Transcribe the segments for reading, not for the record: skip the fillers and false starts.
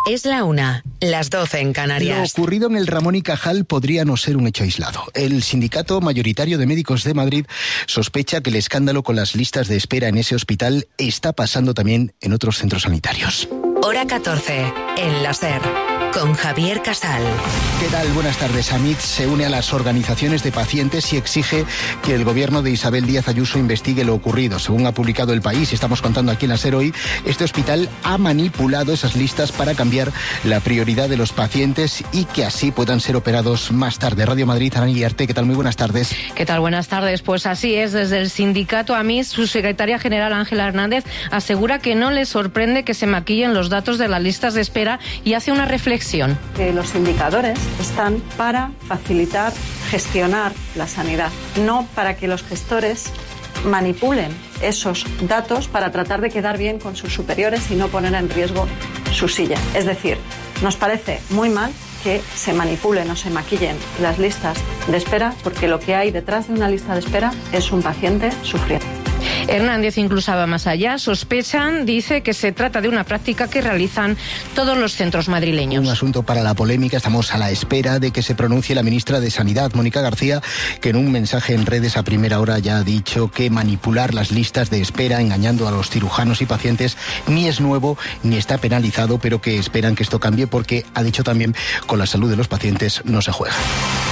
Es la 1, las 12 en Canarias. Lo ocurrido en el Ramón y Cajal podría no ser un hecho aislado. El sindicato mayoritario de médicos de Madrid sospecha que el escándalo con las listas de espera en ese hospital está pasando también en otros centros sanitarios. Hora 14, en la SER, con Javier Casal. ¿Qué tal? Buenas tardes. AMIT se une a las organizaciones de pacientes y exige que el gobierno de Isabel Díaz Ayuso investigue lo ocurrido. Según ha publicado El País, y estamos contando aquí en la SER hoy, este hospital ha manipulado esas listas para cambiar la prioridad de los pacientes y que así puedan ser operados más tarde. Radio Madrid, Ana Guillarte, ¿qué tal? Muy buenas tardes. ¿Qué tal? Buenas tardes. Pues así es, desde el sindicato AMIT, su secretaria general Ángela Hernández asegura que no le sorprende que se maquillen los datos de las listas de espera y hace una reflexión. Que los indicadores están para facilitar, gestionar la sanidad, no para que los gestores manipulen esos datos para tratar de quedar bien con sus superiores y no poner en riesgo su silla. Es decir, nos parece muy mal que se manipulen o se maquillen las listas de espera, porque lo que hay detrás de una lista de espera es un paciente sufriendo. Hernández incluso va más allá. Sospechan, dice, que se trata de una práctica que realizan todos los centros madrileños. Un asunto para la polémica. Estamos a la espera de que se pronuncie la ministra de Sanidad, Mónica García, que en un mensaje en redes a primera hora ya ha dicho que manipular las listas de espera engañando a los cirujanos y pacientes ni es nuevo ni está penalizado, pero que esperan que esto cambie porque, ha dicho también, con la salud de los pacientes no se juega.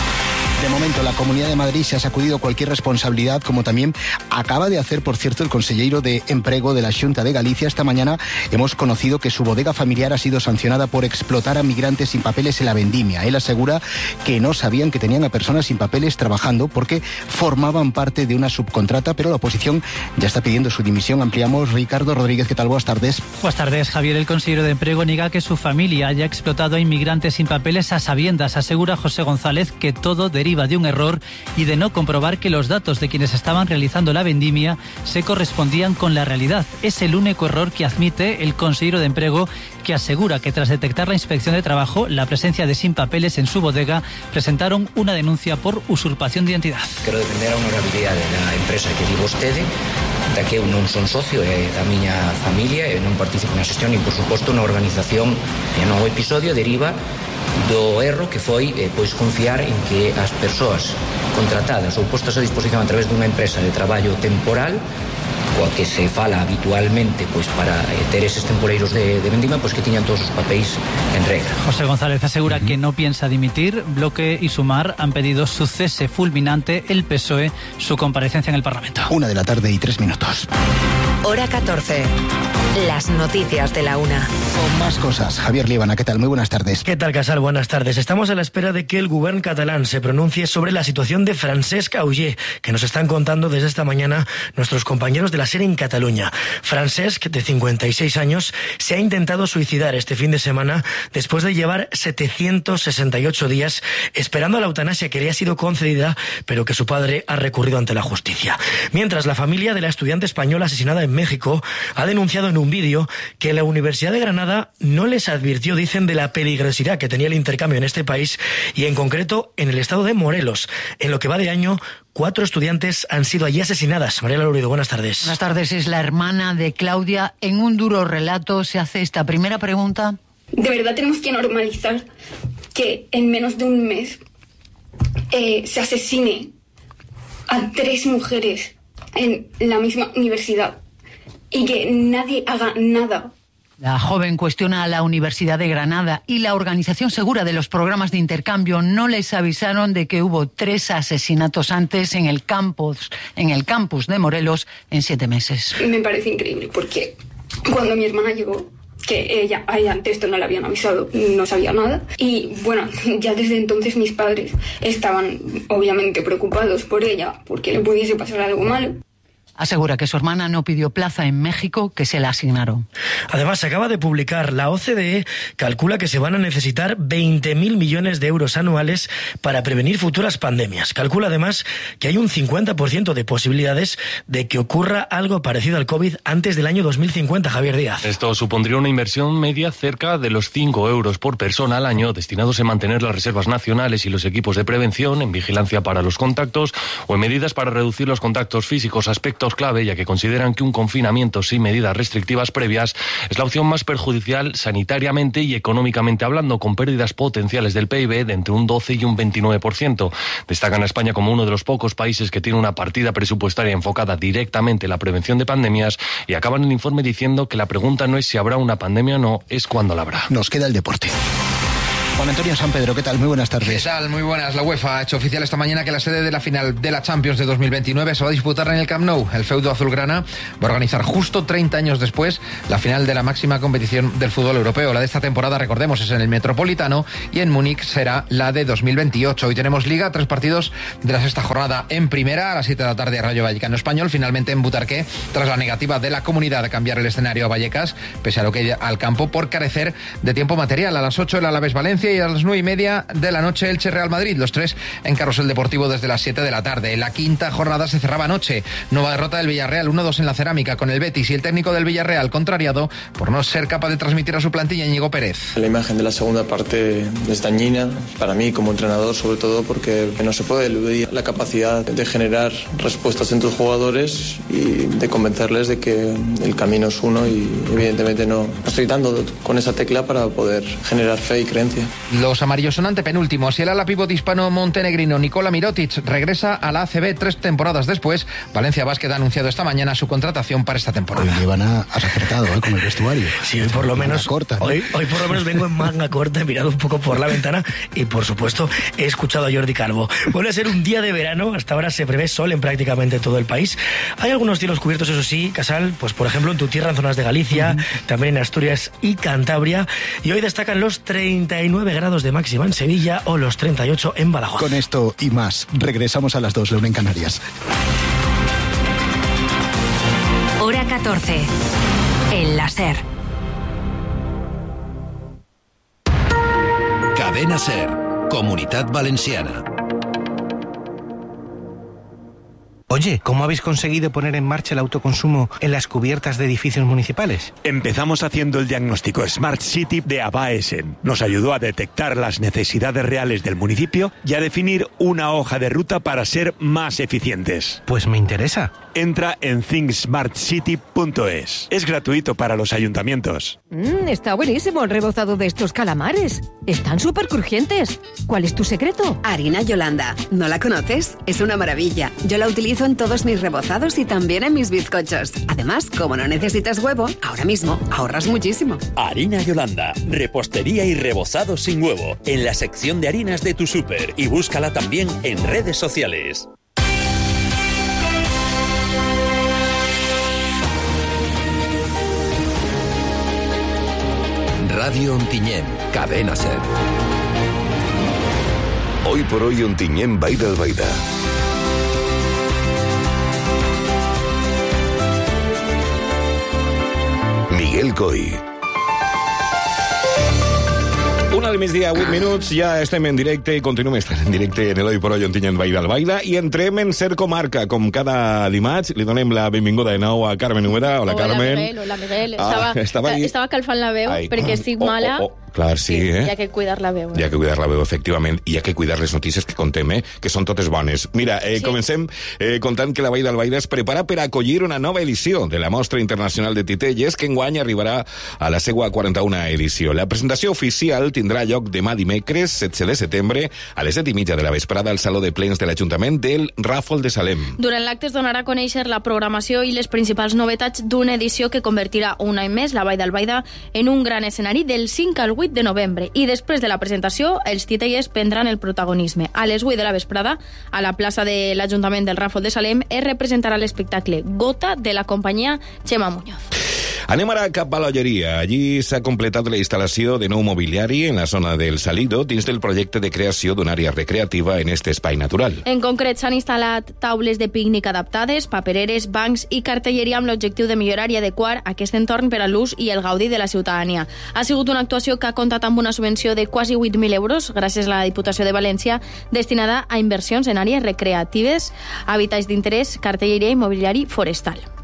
De momento, la Comunidad de Madrid se ha sacudido cualquier responsabilidad, como también acaba de hacer, por cierto, el conselleiro de Emprego de la Xunta de Galicia. Esta mañana hemos conocido que su bodega familiar ha sido sancionada por explotar a migrantes sin papeles en la vendimia. Él asegura que no sabían que tenían a personas sin papeles trabajando porque formaban parte de una subcontrata, pero la oposición ya está pidiendo su dimisión. Ampliamos. Ricardo Rodríguez, ¿qué tal? Buenas tardes. Buenas tardes, Javier. El consejero de Emprego niega que su familia haya explotado a inmigrantes sin papeles a sabiendas. Asegura José González que todo deriva de un error y de no comprobar que los datos de quienes estaban realizando la vendimia se correspondían con la realidad. Es el único error que admite el consejero de Emprego, que asegura que tras detectar la Inspección de Trabajo la presencia de sin papeles en su bodega, presentaron una denuncia por usurpación de identidad. Quero defender a honorabilidade da empresa que di vostede, da que eu non son socio, é da miña familia, e non participo na xestión, e por suposto na organización. E no episodio deriva do erro que foi pois confiar en que as persoas contratadas ou postas a disposición a través dunha empresa de traballo temporal, coa que se fala habitualmente pois para ter eses temporeiros de vendima, pois que tiñan todos os papéis en regla. José González asegura que no piensa dimitir. Bloque y Sumar han pedido su cese fulminante, el PSOE su comparecencia en el Parlamento. 1:03 p.m. Hora 14. Las noticias de la 1. Con más cosas. Javier Líbana, ¿qué tal? Muy buenas tardes. ¿Qué tal, Casal? Buenas tardes. Estamos a la espera de que el Govern catalán se pronuncie sobre la situación de Francesc Auger, que nos están contando desde esta mañana nuestros compañeros de la SER en Cataluña. Francesc, de 56 años, se ha intentado suicidar este fin de semana después de llevar 768 días esperando la eutanasia que le ha sido concedida, pero que su padre ha recurrido ante la justicia. Mientras, la familia de la estudiante española asesinada en México ha denunciado en un vídeo que la Universidad de Granada no les advirtió, dicen, de la peligrosidad que tenía el intercambio en este país y en concreto en el estado de Morelos. En lo que va de año, 4 estudiantes han sido allí asesinadas. Mariela Lourido, buenas tardes. Buenas tardes. Es la hermana de Claudia. En un duro relato se hace esta primera pregunta. De verdad tenemos que normalizar que en menos de un mes se asesine a 3 mujeres en la misma universidad y que nadie haga nada. La joven cuestiona a la Universidad de Granada y la Organización Segura de los Programas de Intercambio. No les avisaron de que hubo 3 asesinatos antes en el campus de Morelos en 7 meses. Me parece increíble porque cuando mi hermana llegó, que ella antes esto no le habían avisado, no sabía nada. Y bueno, ya desde entonces mis padres estaban obviamente preocupados por ella, porque le pudiese pasar algo malo. Asegura que su hermana no pidió plaza en México, que se la asignaron. Además, se acaba de publicar, la OCDE calcula que se van a necesitar 20.000 millones de euros anuales para prevenir futuras pandemias. Calcula además que hay un 50% de posibilidades de que ocurra algo parecido al COVID antes del año 2050, Javier Díaz. Esto supondría una inversión media cerca de los 5 euros por persona al año, destinados a mantener las reservas nacionales y los equipos de prevención, en vigilancia para los contactos o en medidas para reducir los contactos físicos, aspectos puntos clave, ya que consideran que un confinamiento sin medidas restrictivas previas es la opción más perjudicial sanitariamente y económicamente hablando, con pérdidas potenciales del PIB de entre un 12 y un 29%. Destacan a España como uno de los pocos países que tiene una partida presupuestaria enfocada directamente en la prevención de pandemias, y acaban el informe diciendo que la pregunta no es si habrá una pandemia o no, es cuándo la habrá. Nos queda el deporte. Juan Antonio San Pedro, ¿qué tal? Muy buenas tardes. ¿Qué tal? Muy buenas. La UEFA ha hecho oficial esta mañana que la sede de la final de la Champions de 2029 se va a disputar en el Camp Nou. El feudo azulgrana va a organizar justo 30 años después la final de la máxima competición del fútbol europeo. La de esta temporada, recordemos, es en el Metropolitano, y en Múnich será la de 2028. Hoy tenemos Liga, 3 partidos de la sexta jornada. En primera, a las 7 de la tarde, Rayo Vallecano Español, finalmente en Butarque, tras la negativa de la comunidad de cambiar el escenario a Vallecas, pese a lo que hay al campo, por carecer de tiempo material. A las 8 el Alavés Valencia, y a las 9:30 de la noche Elche Real Madrid, los 3 en Carrusel Deportivo desde las 7 de la tarde. La quinta jornada se cerraba anoche. Nueva derrota del Villarreal, 1-2 en la Cerámica con el Betis, y el técnico del Villarreal contrariado por no ser capaz de transmitir a su plantilla, Íñigo Pérez. La imagen de la segunda parte es dañina para mí como entrenador, sobre todo porque no se puede eludir la capacidad de generar respuestas en tus jugadores y de convencerles de que el camino es uno, y evidentemente no estoy dando con esa tecla para poder generar fe y creencia. Los amarillos son antepenúltimos, y el ala pívot hispano montenegrino Nikola Mirotic regresa a la ACB 3 temporadas después. Valencia Basket ha anunciado esta mañana su contratación para esta temporada. Hoy has acertado con el vestuario. Sí, hoy por lo menos corta, ¿no? hoy por lo menos vengo en manga corta, he mirado un poco por la ventana y por supuesto he escuchado a Jordi Calvo. Vuelve a ser un día de verano, hasta ahora se prevé sol en prácticamente todo el país. Hay algunos cielos cubiertos, eso sí, Casal, pues por ejemplo en tu tierra, en zonas de Galicia, también en Asturias y Cantabria, y hoy destacan los 39 grados de máxima en Sevilla o los 38 en Badajoz. Con esto y más, regresamos a las 2, la 1 en Canarias. Hora 14. El láser. Cadena SER, Comunitat Valenciana. Oye, ¿cómo habéis conseguido poner en marcha el autoconsumo en las cubiertas de edificios municipales? Empezamos haciendo el diagnóstico Smart City de Abaesen. Nos ayudó a detectar las necesidades reales del municipio y a definir una hoja de ruta para ser más eficientes. Pues me interesa. Entra en thinksmartcity.es. Es gratuito para los ayuntamientos. Está buenísimo el rebozado de estos calamares. Están súper crujientes. ¿Cuál es tu secreto? Harina Yolanda. ¿No la conoces? Es una maravilla. Yo la utilizo en todos mis rebozados y también en mis bizcochos. Además, como no necesitas huevo, ahora mismo ahorras muchísimo. Harina Yolanda. Repostería y rebozado sin huevo. En la sección de harinas de tu súper. Y búscala también en redes sociales. Radio Ontinyent, Cadena SER. Hoy por hoy Ontinyent Baida Albaida. Miguel Coy. 1 del migdia, 8 minuts, ja estem en directe i continuem estant en directe en l'Hoy por Hoy Ontinyent Baida Albaida i entrem en Ser Comarca, com cada dimarts. Li donem la benvinguda de nou a Carmen Huera. Hola, Carmen. Hola, Miguel. Estava calfant la veu perquè estic mala. Clar, sí, Hi ha que cuidar la veu. Hi ha que cuidar la veu, efectivament, i hi ha que cuidar les notícies que contem, que són totes bones. Mira, comencem contant que la Vall d'Albaida es prepara per acollir una nova edició de la Mostra Internacional de Titelles, que enguany arribarà a la seva 41a edició. La presentació oficial tindrà lloc demà dimecres, 16 de setembre, a les 7:30 de la vesprada al Saló de Plens de l'Ajuntament del Ràfol de Salem. Durant l'acte es donarà a conèixer la programació i les principals novetats d'una edició que convertirà un any més la Vall d'Albaida en un gran escenari del 5 al 8 de novembre. I després de la presentació, els titelles prendran el protagonisme. A les 8 de la vesprada, a la plaça de l'Ajuntament del Ràfol de Salem, es representarà l'espectacle Gota de la companyia Xema Muñoz. Anem ara cap a l'Olleria. Allí s'ha completat la instal·lació de nou mobiliari en la zona del Salido dins del projecte de creació d'una àrea recreativa en este espai natural. En concret, s'han instal·lat taules de pícnic adaptades, papereres, bancs i cartelleria amb l'objectiu de millorar i adequar aquest entorn per a l'ús i el gaudi de la ciutadania. Ha sigut una actuació que ha comptat amb una subvenció de quasi 8.000 euros gràcies a la Diputació de València, destinada a inversions en àrees recreatives, habitatges d'interès, cartelleria i mobiliari forestal.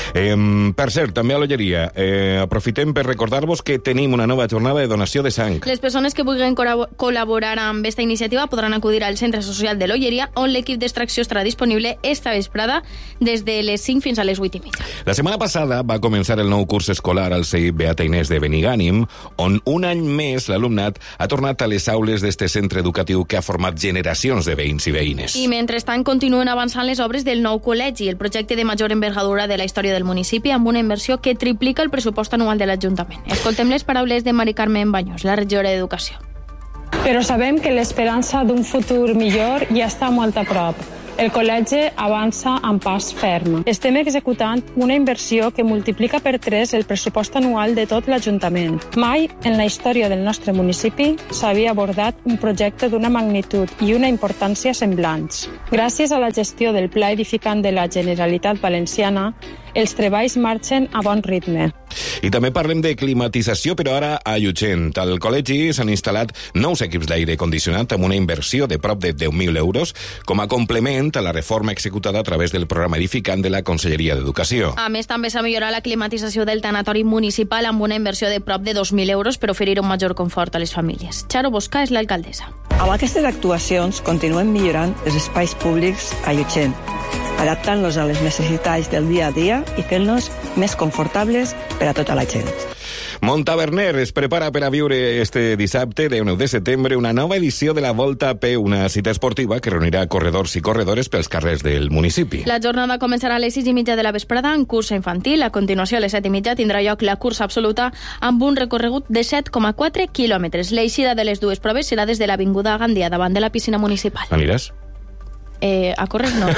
Per cert, també a l'Olleria, aprofitem per recordar-vos que tenim una nova jornada de donació de sang. Les persones que vulguin col·laborar amb aquesta iniciativa podran acudir al Centre Social de l'Olleria, on l'equip d'extracció estarà disponible esta vesprada des de les 5 fins a les 8:30. La setmana passada va començar el nou curs escolar al CEIP Beata Inés de Benigànim, on un any més l'alumnat ha tornat a les aules d'este centre educatiu que ha format generacions de veïns i veïnes. I mentrestant continuen avançant les obres del nou col·legi, el projecte de major envergadura de la història del municipi, amb una inversió que triplica el pressupost anual de l'Ajuntament. Escoltem les paraules de Mari Carmen Baños, la regidora d'Educació. Però sabem que l'esperança d'un futur millor ja està molt a prop. El col·legi avança amb pas ferm. Estem executant una inversió que multiplica per 3 el pressupost anual de tot l'Ajuntament. Mai en la història del nostre municipi s'havia abordat un projecte d'una magnitud i una importància semblants. Gràcies a la gestió del Pla Edificant de la Generalitat Valenciana, els treballs marxen a bon ritme. I també parlem de climatització, però ara a Llutxent. Al col·legi s'han instal·lat nous equips d'aire condicionat amb una inversió de prop de 10.000 euros com a complement a la reforma executada a través del programa edificant de la Conselleria d'Educació. A més, també s'ha millorat la climatització del tanatori municipal amb una inversió de prop de 2.000 euros per oferir un major confort a les famílies. Charo Bosca és l'alcaldessa. Amb aquestes actuacions continuem millorant els espais públics a Llutxent, adaptant-los a les necessitats del dia a dia i fent-los més confortables per a tota la gent. Montaverner es prepara per a viure este dissabte, 9 de setembre, una nova edició de la Volta a Peu, una cita esportiva que reunirà corredors i corredores pels carrers del municipi. La jornada començarà a les 6:30 de la vesprada en cursa infantil. A continuació, a les 7:30 tindrà lloc la cursa absoluta amb un recorregut de 7,4 quilòmetres. L'eixida de les dues proves serà des de l'Avinguda Gandia, davant de la piscina municipal. Aniràs? A córrer no.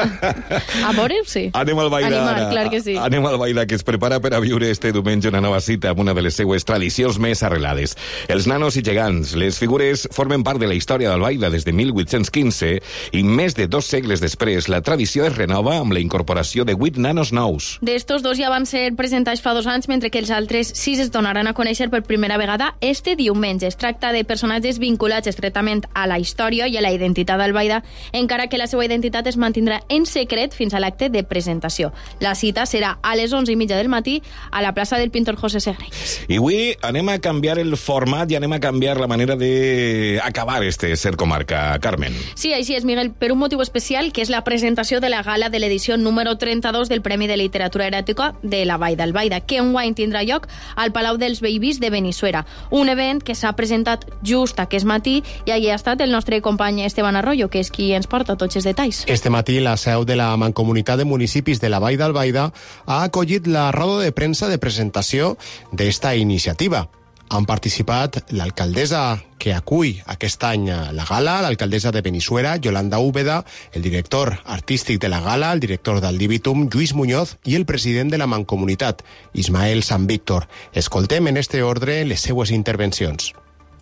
A veure, sí. Anem al Baida. Animar, clar que sí. Anem al Baida, que es prepara per a viure este diumenge una nova cita amb una de les seues tradicions més arrelades. Els nanos i gegants. Les figures formen part de la història del Baida des de 1815 i més de 2 segles després la tradició es renova amb la incorporació de 8 nanos nous. D'estos 2 ja van ser presentats fa 2 anys, mentre que els altres 6 es donaran a conèixer per primera vegada este diumenge. Es tracta de personatges vinculats estretament a la història i a la identitat del Baida, encara que la seva identitat es mantindrà en secret fins a l'acte de presentació. La cita serà a les 11:30 del matí a la plaça del Pintor José Segreies. I avui anem a canviar el format i anem a canviar la manera d'acabar este Ser Comarca, Carmen. Sí, així és, Miguel, per un motiu especial, que és la presentació de la gala de l'edició número 32 del Premi de Literatura Eròtica de la Vall d'Albaida, que enguany tindrà lloc al Palau dels Babies de Benissuera. Un event que s'ha presentat just aquest matí i allà ha estat el nostre company Esteban Arroyo, que és qui ens porta tots els detalls. Este matí la seu de la Mancomunitat de Municipis de la Vall d'Albaida ha acollit la roda de premsa de presentació d'esta iniciativa. Han participat l'alcaldessa que acull aquest any la gala, l'alcaldessa de Benissuera, Yolanda Úbeda, el director artístic de la gala, el director del Divitum, Lluís Muñoz, i el president de la Mancomunitat, Ismael Sant Víctor. Escoltem en este ordre les seues intervencions.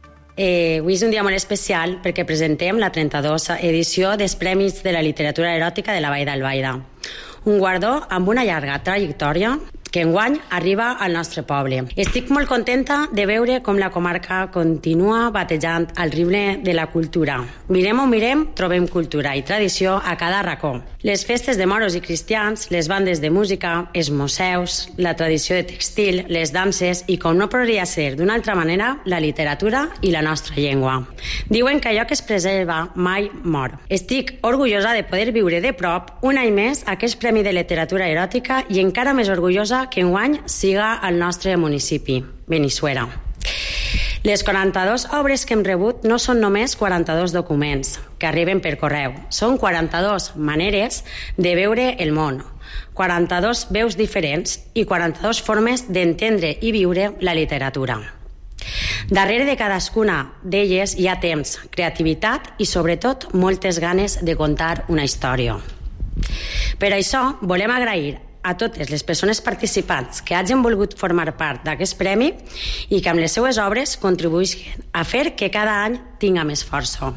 Avui és un dia molt especial perquè presentem la 32a edició dels Premis de la Literatura Eròtica de la Vall d'Albaida. Un guardó amb una llarga trajectòria que enguany arriba al nostre poble. Estic molt contenta de veure com la comarca continua batejant el ritme de la cultura. Mirem on mirem, trobem cultura i tradició a cada racó. Les festes de moros i cristians, les bandes de música, els museus, la tradició de textil, les danses i, com no podria ser d'una altra manera, la literatura i la nostra llengua. Diuen que allò que es preserva mai mor. Estic orgullosa de poder viure de prop un any més aquest Premi de Literatura Eròtica i encara més orgullosa que enguany siga al nostre municipi, Benissuera. Les 42 obres que hem rebut no són només 42 documents que arriben per correu, són 42 maneres de veure el món, 42 veus diferents i 42 formes d'entendre i viure la literatura. Darrere de cadascuna d'elles hi ha temps, creativitat i sobretot moltes ganes de contar una història. Per això volem agrair a totes les persones participants que hagin volgut formar part d'aquest premi i que amb les seues obres contribuïsquen a fer que cada any tinga més força.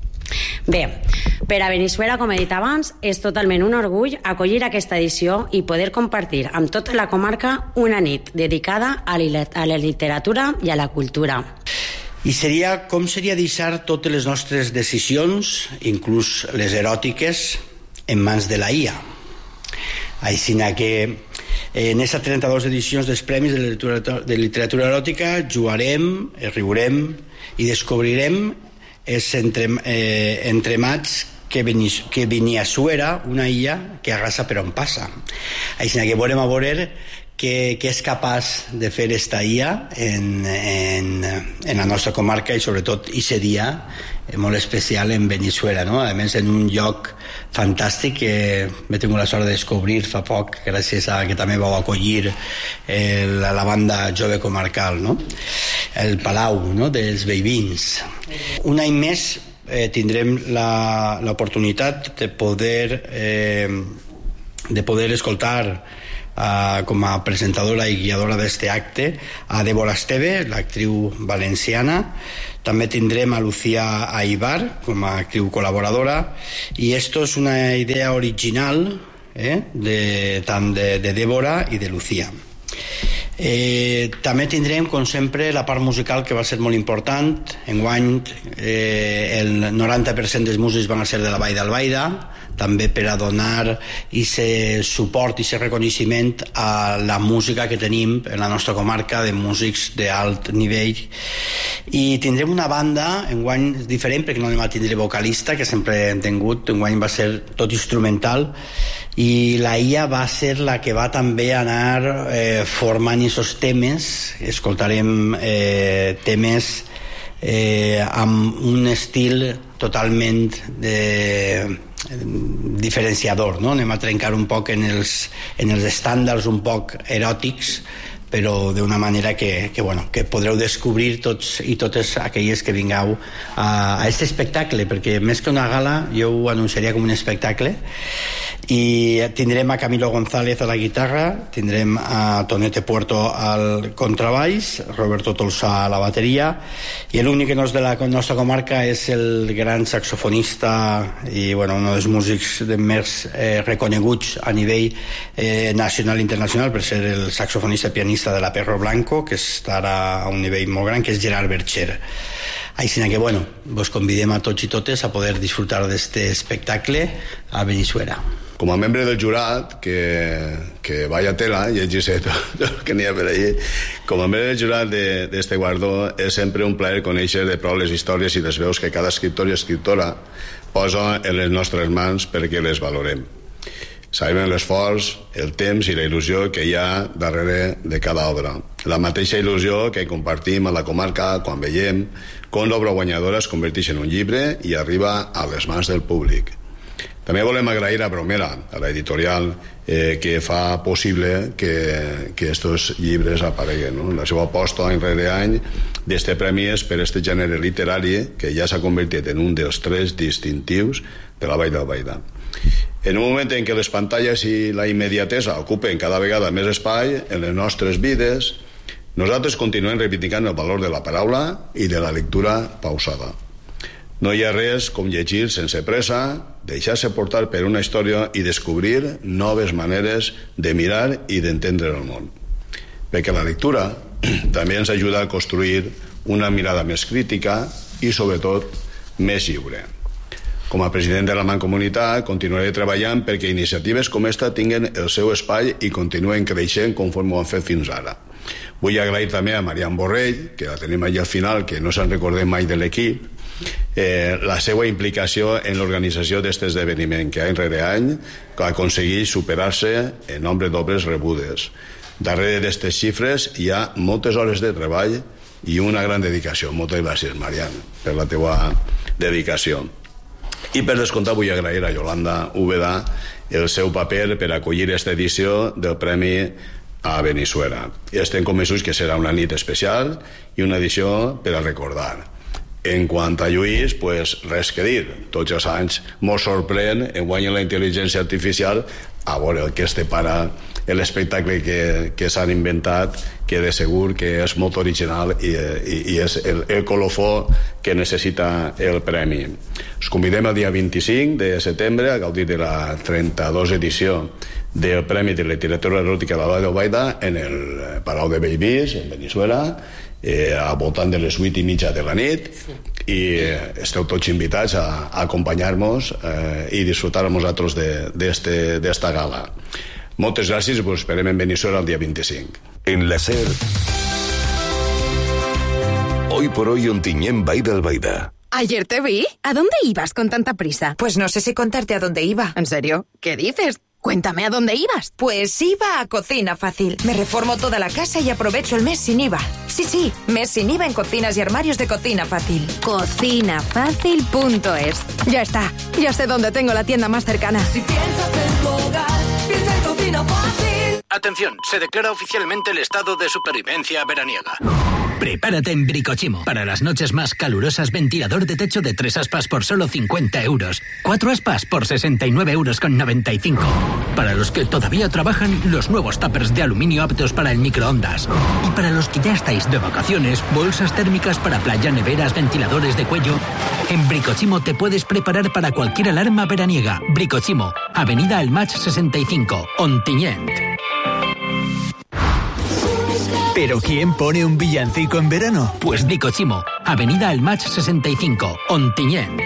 Bé, per a Benissuera, com he dit abans, és totalment un orgull acollir aquesta edició i poder compartir amb tota la comarca una nit dedicada a la literatura i a la cultura. I com seria deixar totes les nostres decisions, inclús les eròtiques, en mans de la IA. Així que En aquestes 32 edicions dels Premis de Literatura Eròtica jugarem, riurem i descobrirem els entremats que Benissuera, una illa que arrasa per on passa. Així que veurem a veure què és capaç de fer esta illa en la nostra comarca i sobretot aquest dia molt especial en Benissuera, no? A més en un lloc fantàstic que m'he tingut la sort de descobrir fa poc gràcies a que també vau acollir la banda jove comarcal, no? El Palau, no? Dels Veïvins. Un any més tindrem l'oportunitat de poder escoltar com a presentadora i guiadora d'este acte a Débora Esteve, l'actriu valenciana. També tindrem a Lucía Aibar com a actriu col·laboradora, i esto és una idea original tant de Débora i de Lucía. També tindrem, com sempre, la part musical, que va ser molt important. Enguany el 90% dels músics van ser de la Vall d'Albaida, també per a donar aquest suport i aquest reconeixement a la música que tenim en la nostra comarca, de músics d'alt nivell. I tindrem una banda enguany diferent, perquè no anem a tindre vocalista, que sempre hem tingut. Enguany va ser tot instrumental, i la IA va ser la que va també anar formant aquests temes. Escoltarem temes amb un estil totalment diferenciador, no? Anem a trencar un poc en els estàndards un poc eròtics, però d'una manera que podreu descobrir tots i totes aquelles que vingueu a aquest espectacle, perquè més que una gala jo ho anunciaria com un espectacle. I tindrem a Camilo González a la guitarra, tindrem a Tonete Puerto al contrabaix, Roberto Tolsà a la bateria, i l'únic que no és de la nostra comarca és el gran saxofonista i un dels músics més reconeguts a nivell nacional i internacional per ser el saxofonista pianista de la Perro Blanco, que està ara a un nivell molt gran, que és Gerard Bercher. Així que vos convidem a tots i totes a poder disfrutar d'aquest espectacle a Benissuera. Com a membre del jurat, que vaya tela, llegir-se tot el que n'hi ha per allí, com a membre del jurat d'este guardó, és sempre un plaer conèixer de prou les històries i les veus que cada escriptor i escriptora posa en les nostres mans perquè les valorem. Sabem l'esforç, el temps i la il·lusió que hi ha darrere de cada obra. La mateixa il·lusió que compartim a la comarca quan veiem com l'obra guanyadora es converteix en un llibre i arriba a les mans del públic. També volem agrair a Bromera, a l'editorial, que fa possible que estos llibres apareguen, no? La seva aposta any rere any d'este premi és per este gènere literari que ja s'ha convertit en un dels trets distintius de la Vall d'Albaida. En un moment en què les pantalles i la immediatesa ocupen cada vegada més espai en les nostres vides, nosaltres continuem reivindicant el valor de la paraula i de la lectura pausada. No hi ha res com llegir sense pressa, deixar-se portar per una història i descobrir noves maneres de mirar i d'entendre el món. Perquè la lectura també ens ajuda a construir una mirada més crítica i, sobretot, més lliure. Com a president de la Mancomunitat, continuaré treballant perquè iniciatives com esta tinguen el seu espai i continuen creixent conforme ho han fet fins ara. Vull agrair també a Marian Borrell, que la tenim allà al final, que no se'n recordem mai de l'equip, la seva implicació en l'organització d'aquest esdeveniment, que any rere any aconsegueix superar-se en nombre d'obres rebudes. Darrere d'aquestes xifres hi ha moltes hores de treball i una gran dedicació. Moltes gràcies, Marian, per la teva dedicació. I per descomptat vull agrair a Yolanda Úbeda el seu paper per acollir aquesta edició del Premi a Benissuera. I estem convençuts que serà una nit especial i una edició per a recordar. En quant a Lluís, pues res que dir. Tots els anys mos sorprèn, enguany la intel·ligència artificial, a veure el que es depara l'espectacle que s'han inventat, que de segur que és molt original i és el colofó que necessita el premi. Us convidem el dia 25 de setembre a gaudir de la 32 edició del Premi de Literatura Eròtica de la Vall d'Albaida en el Palau de Bellvís, en Benissuera, al voltant de les 8:30 de la nit, i esteu tots invitats a acompanyar-nos i disfrutar amb nosaltres d'esta gala. Moltes gràcies i us esperem en Benissuera el dia 25. En la SER, hoy por hoy Ontinyent, Vall d'Albaida. Ayer te vi. ¿A dónde ibas con tanta prisa? Pues no sé si contarte a dónde iba. ¿En serio? ¿Qué dices? Cuéntame a dónde ibas. Pues iba a Cocina Fácil. Me reformo toda la casa y aprovecho el mes sin IVA. Sí, mes sin IVA en cocinas y armarios de Cocina Fácil. Cocinafácil.es. Ya está. Ya sé dónde tengo la tienda más cercana. Si piensas en tu hogar, piensa en Cocina Fácil. Atención, se declara oficialmente el estado de supervivencia veraniega. Prepárate en Bricochimo. Para las noches más calurosas, ventilador de techo de 3 aspas por solo 50 euros. 4 aspas por 69,95 euros. Para los que todavía trabajan, los nuevos tuppers de aluminio aptos para el microondas. Y para los que ya estáis de vacaciones, bolsas térmicas para playa, neveras, ventiladores de cuello. En Bricochimo te puedes preparar para cualquier alarma veraniega. Bricochimo, Avenida Almach 65, Ontinyent. ¿Pero quién pone un villancico en verano? Pues Bricochimo, Avenida Almach 65, Ontinyent.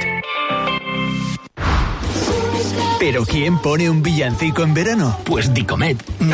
¿Pero quién pone un villancico en verano? Pues Dicomet.